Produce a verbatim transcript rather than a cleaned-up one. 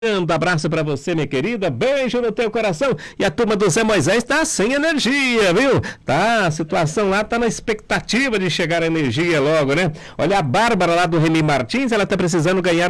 Um abraço pra você, minha querida, beijo no teu coração. E a turma do Zé Moisés tá sem energia, viu? Tá, a situação lá tá na expectativa de chegar a energia logo, né? Olha, a Bárbara lá do Remy Martins, ela tá precisando ganhar